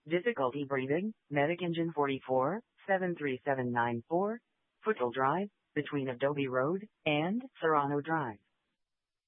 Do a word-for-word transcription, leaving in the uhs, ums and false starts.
Difficulty breathing, Medic Engine forty-four, seven three seven nine four, Foothill Drive, between Adobe Road and Serrano Drive.